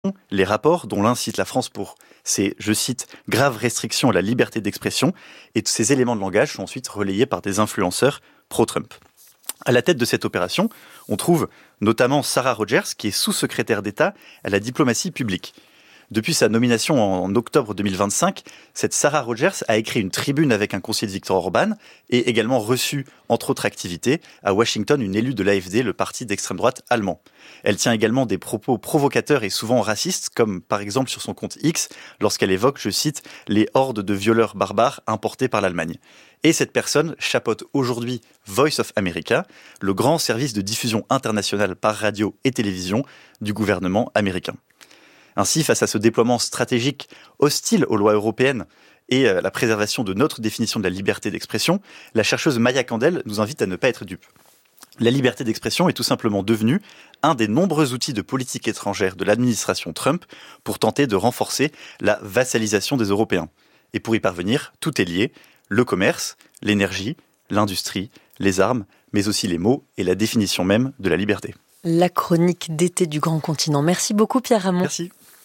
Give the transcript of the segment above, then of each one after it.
les rapports dont l'un cite la France pour ses, je cite, graves restrictions à la liberté d'expression, et ces éléments de langage sont ensuite relayés par des influenceurs pro-Trump. À la tête de cette opération, on trouve notamment Sarah Rogers, qui est sous-secrétaire d'État à la diplomatie publique. Depuis sa nomination en octobre 2025, cette Sarah Rogers a écrit une tribune avec un conseiller de Viktor Orban et également reçu, entre autres activités, à Washington une élue de l'AfD, le parti d'extrême droite allemand. Elle tient également des propos provocateurs et souvent racistes, comme par exemple sur son compte X, lorsqu'elle évoque, je cite, « les hordes de violeurs barbares importés par l'Allemagne ». Et cette personne chapeaute aujourd'hui Voice of America, le grand service de diffusion internationale par radio et télévision du gouvernement américain. Ainsi, face à ce déploiement stratégique hostile aux lois européennes et la préservation de notre définition de la liberté d'expression, la chercheuse Maya Candel nous invite à ne pas être dupes. La liberté d'expression est tout simplement devenue un des nombreux outils de politique étrangère de l'administration Trump pour tenter de renforcer la vassalisation des Européens. Et pour y parvenir, tout est lié, le commerce, l'énergie, l'industrie, les armes, mais aussi les mots et la définition même de la liberté. La chronique d'été du Grand Continent. Merci beaucoup Pierre Ramon. Merci.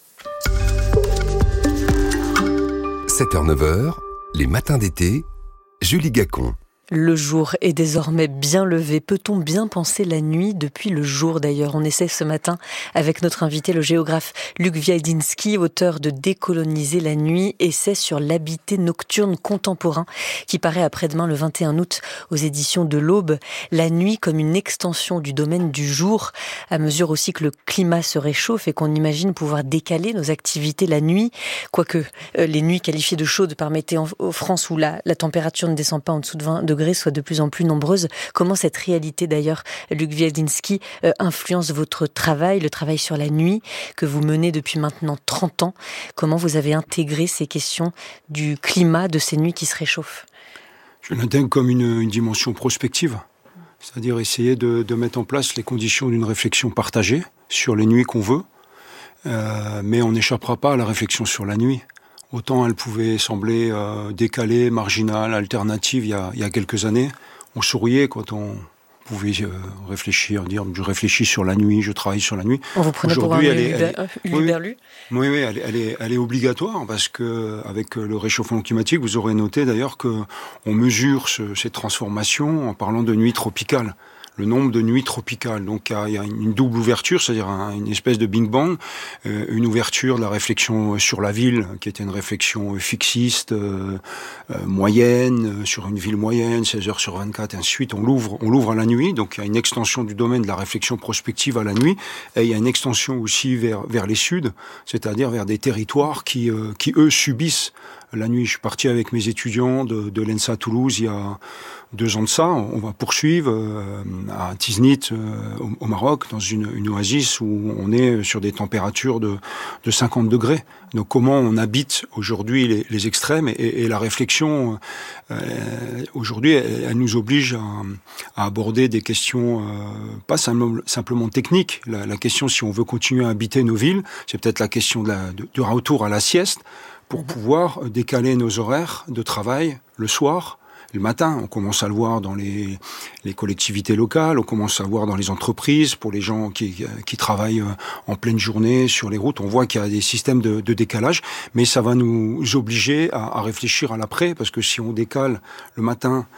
7h-9h, les matins d'été, Julie Gacon. Le jour est désormais bien levé. Peut-on bien penser la nuit depuis le jour d'ailleurs? On essaie ce matin avec notre invité, le géographe Luc Wiadiński, auteur de Décoloniser la nuit, essai sur l'habité nocturne contemporain, qui paraît après-demain le 21 août aux éditions de l'Aube. La nuit comme une extension du domaine du jour, à mesure aussi que le climat se réchauffe et qu'on imagine pouvoir décaler nos activités la nuit. Quoique les nuits qualifiées de chaudes par Météo France, où la température ne descend pas en dessous de 20 degrés, soient de plus en plus nombreuses. Comment cette réalité d'ailleurs, Luc Wiadiński, influence votre travail, le travail sur la nuit que vous menez depuis maintenant 30 ans? Comment vous avez intégré ces questions du climat, de ces nuits qui se réchauffent? Je l'intègre comme une dimension prospective, c'est-à-dire essayer de mettre en place les conditions d'une réflexion partagée sur les nuits qu'on veut, mais on n'échappera pas à la réflexion sur la nuit. Autant elle pouvait sembler décalée, marginale, alternative il y a quelques années. On souriait quand on pouvait réfléchir, dire je réfléchis sur la nuit, je travaille sur la nuit. On vous prenait pour un Huluberlu ? Oui, elle est obligatoire parce que avec le réchauffement climatique, vous aurez noté d'ailleurs que on mesure ces transformations en parlant de nuit tropicale. Le nombre de nuits tropicales. Donc il y a une double ouverture, c'est-à-dire une espèce de Big Bang, une ouverture de la réflexion sur la ville, qui était une réflexion fixiste, moyenne, sur une ville moyenne, 16 heures sur 24, et ainsi de suite. On l'ouvre à la nuit, donc il y a une extension du domaine de la réflexion prospective à la nuit, et il y a une extension aussi vers les suds, c'est-à-dire vers des territoires qui eux, subissent la nuit. Je suis parti avec mes étudiants de l'ENSA Toulouse il y a 2 ans de ça. On va poursuivre à Tiznit au Maroc, dans une oasis où on est sur des températures de 50 degrés. Donc comment on habite aujourd'hui les extrêmes et la réflexion aujourd'hui elle nous oblige à aborder des questions pas simplement techniques. La question, si on veut continuer à habiter nos villes, c'est peut-être la question du retour à la sieste pour pouvoir décaler nos horaires de travail le soir. Le matin, on commence à le voir dans les collectivités locales, on commence à le voir dans les entreprises, pour les gens qui travaillent en pleine journée sur les routes, on voit qu'il y a des systèmes de décalage, mais ça va nous obliger à réfléchir à l'après, parce que si on décale le matin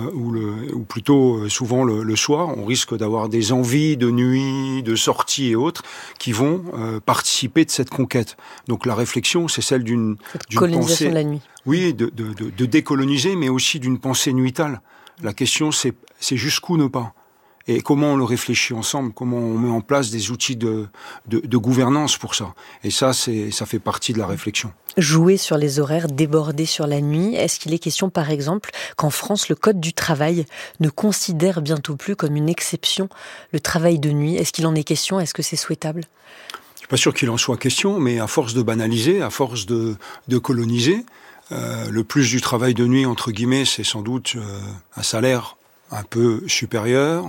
ou plutôt souvent le soir, on risque d'avoir des envies de nuit, de sortie et autres qui vont participer de cette conquête. Donc la réflexion, c'est celle d'une colonisation pensée, de la nuit. Oui, de décoloniser, mais aussi d'une pensée nuitale. La question, c'est jusqu'où ne pas. Et comment on le réfléchit ensemble, comment on met en place des outils de gouvernance pour ça. Et ça fait partie de la réflexion. Jouer sur les horaires, déborder sur la nuit. Est-ce qu'il est question, par exemple, qu'en France, le Code du travail ne considère bientôt plus comme une exception le travail de nuit? Est-ce qu'il en est question? Est-ce que c'est souhaitable? Je suis pas sûr qu'il en soit question, mais à force de banaliser, à force de coloniser, le plus du travail de nuit, entre guillemets, c'est sans doute un salaire un peu supérieur.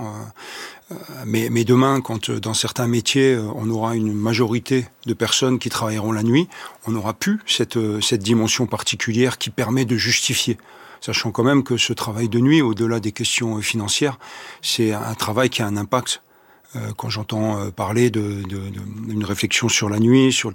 Mais demain, quand dans certains métiers, on aura une majorité de personnes qui travailleront la nuit, on n'aura plus cette dimension particulière qui permet de justifier. Sachant quand même que ce travail de nuit, au-delà des questions financières, c'est un travail qui a un impact Quand j'entends parler d'une réflexion sur la nuit, sur